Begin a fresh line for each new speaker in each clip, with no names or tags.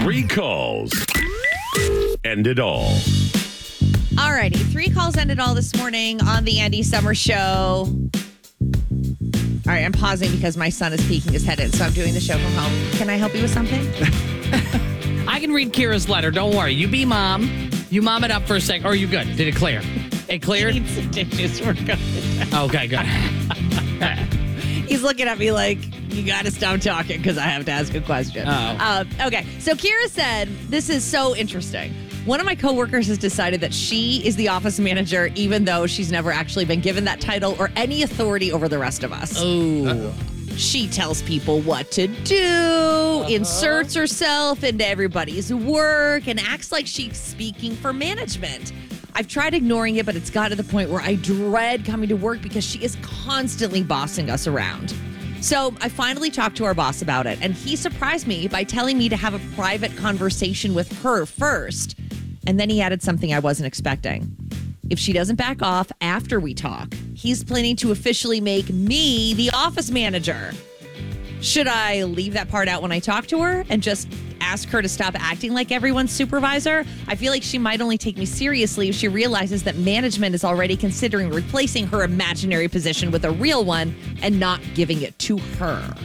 3 calls. End it all.
Alrighty, 3 calls ended all this morning on the Andy Summer Show. All right, I'm pausing because my son is peeking his head in, so I'm doing the show from home. Can I help you with something?
I can read Kira's letter. Don't worry. You be mom. You mom it up for a sec. Or are you good? Did it clear? It cleared?
He needs some dishes. We're good.
Okay, good.
He's looking at me like, you got to stop talking because I have to ask a question.
Oh.
Okay, so Kira said, this is so interesting. One of my coworkers has decided that she is the office manager, even though she's never actually been given that title or any authority over the rest of us.
Oh.
She tells people what to do, inserts herself into everybody's work, and acts like she's speaking for management. I've tried ignoring it, but it's got to the point where I dread coming to work because she is constantly bossing us around. So I finally talked to our boss about it, and he surprised me by telling me to have a private conversation with her first. And then he added something I wasn't expecting. If she doesn't back off after we talk, he's planning to officially make me the office manager. Should I leave that part out when I talk to her and just ask her to stop acting like everyone's supervisor? I feel like she might only take me seriously if she realizes that management is already considering replacing her imaginary position with a real one and not giving it to her.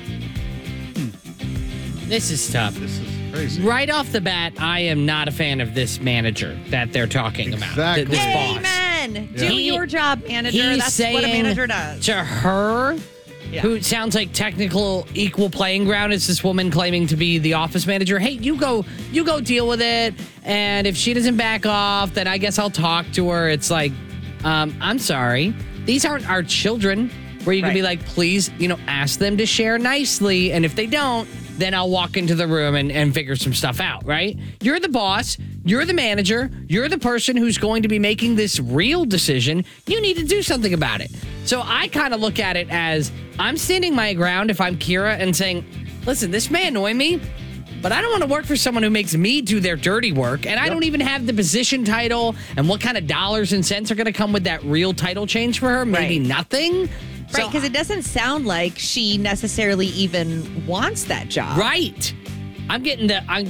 This is tough.
This is crazy.
Right off the bat, I am not a fan of this manager that they're talking
Exactly.
about. This boss.
Amen. Do
He-
your job, manager.
He's
That's
saying
what a manager does.
to her,
Yeah.
who sounds like technical equal playing ground, is this woman claiming to be the office manager. Hey, you go deal with it. And if she doesn't back off, then I guess I'll talk to her. It's like, I'm sorry. These aren't our children where you can be like, please, ask them to share nicely. And if they don't, then I'll walk into the room and figure some stuff out, right? You're the boss. You're the manager. You're the person who's going to be making this real decision. You need to do something about it. So I kind of look at it as I'm standing my ground if I'm Kira and saying, listen, this may annoy me, but I don't want to work for someone who makes me do their dirty work. And I don't even have the position title and what kind of dollars and cents are going to come with that real title change for her. Maybe nothing.
Right, because it doesn't sound like she necessarily even wants that job.
Right. I'm getting the and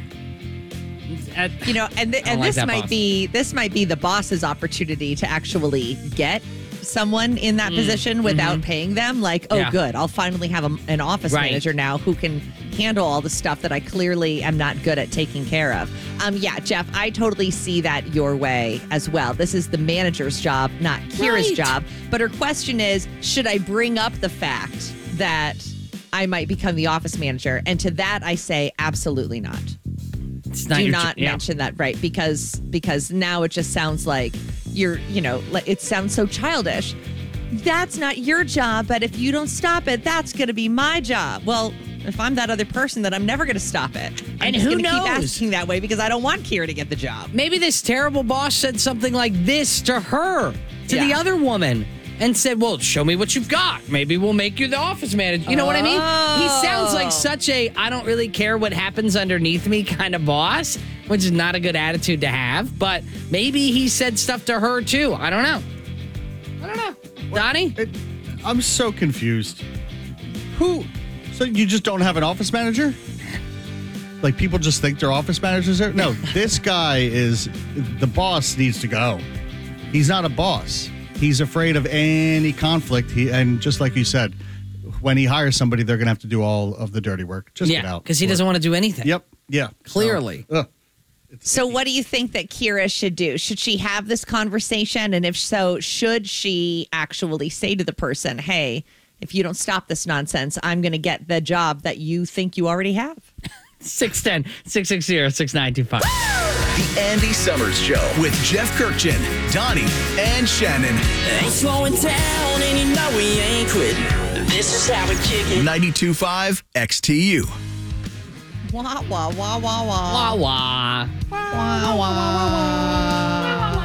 this might be the boss's opportunity to actually get someone in that position without paying them. Like, good, I'll finally have an office manager now who can handle all the stuff that I clearly am not good at taking care of. Jeff, I totally see that your way as well. This is the manager's job, not Kira's job. But her question is, should I bring up the fact that I might become the office manager? And to that, I say absolutely not. Do not mention that, right? Because now it just sounds like it sounds so childish. That's not your job, but if you don't stop it, that's going to be my job. Well, if I'm that other person, then I'm never going to stop it.
And who knows?
Keep asking that way because I don't want Kira to get the job.
Maybe this terrible boss said something like this to her, to the other woman, and said, well, show me what you've got. Maybe we'll make you the office manager. You know what I mean? He sounds like such a I don't really care what happens underneath me kind of boss, which is not a good attitude to have. But maybe he said stuff to her, too. I don't know. Donnie?
I'm so confused. So you just don't have an office manager? Like people just think they're office managers there? No, this guy the boss needs to go. He's not a boss. He's afraid of any conflict. And just like you said, when he hires somebody, they're going to have to do all of the dirty work. Just get out.
Because he doesn't want to do anything.
Yep. Yeah.
Clearly.
So what do you think that Kira should do? Should she have this conversation? And if so, should she actually say to the person, hey, if you don't stop this nonsense, I'm going to get the job that you think you already have?
610-660-6925.
The Andy Summers Show with Jeff Kirkchin, Donnie, and Shannon.
Ain't slowing down, and you know we ain't quitting. This is how we kick it.
92.5 XTU.
Wah, wah, wah, wah, wah.
Wah, wah.
Wah, wah.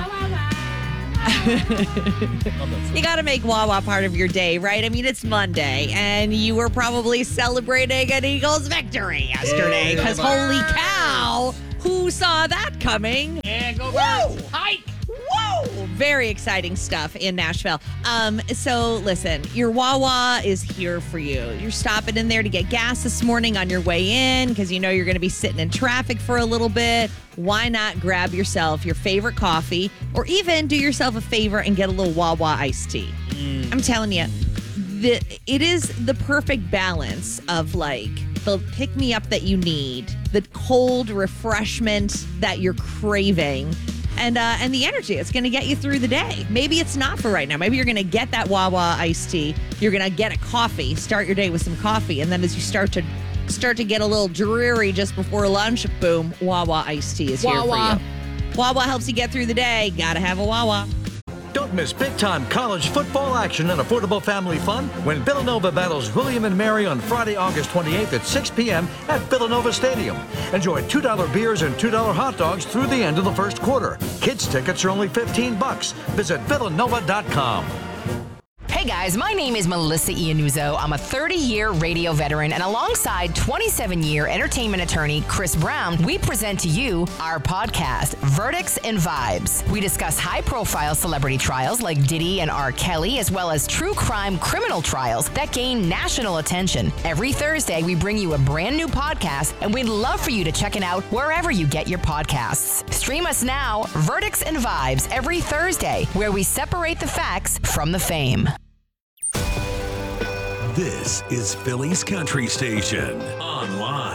You got to make Wawa part of your day, right? I mean, it's Monday, and you were probably celebrating an Eagles victory yesterday, because holy cow, who saw that coming?
Yeah, go
Whoa!
Birds. Hike!
Whoa! very exciting stuff in Nashville. So listen, your Wawa is here for you. You're stopping in there to get gas this morning on your way in because you know you're going to be sitting in traffic for a little bit. Why not grab yourself your favorite coffee or even do yourself a favor and get a little Wawa iced tea? I'm telling you, it is the perfect balance of like the pick-me-up that you need, the cold refreshment that you're craving, and the energy. It's going to get you through the day. Maybe it's not for right now. Maybe you're going to get that Wawa iced tea. You're going to get a coffee, start your day with some coffee, and then as you start to get a little dreary just before lunch, boom, Wawa iced tea is here for you. Wawa helps you get through the day. Gotta have a Wawa.
Don't miss big-time college football action and affordable family fun when Villanova battles William and Mary on Friday, August 28th at 6 p.m. at Villanova Stadium. Enjoy $2 beers and $2 hot dogs through the end of the first quarter. Kids tickets are only $15. Visit villanova.com.
Hey guys, my name is Melissa Iannuzzo. I'm a 30-year radio veteran, and alongside 27-year entertainment attorney Chris Brown, we present to you our podcast, Verdicts and Vibes. We discuss high-profile celebrity trials like Diddy and R. Kelly, as well as true crime criminal trials that gain national attention. Every Thursday, we bring you a brand new podcast, and we'd love for you to check it out wherever you get your podcasts. Stream us now, Verdicts and Vibes, every Thursday, where we separate the facts from the fame.
This is Philly's Country Station. Online